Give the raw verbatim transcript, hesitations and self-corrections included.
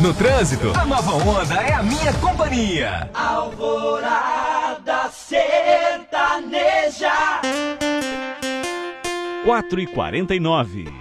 No trânsito, a nova onda é a minha companhia. Alvorada Sertaneja. quatro e quarenta e nove.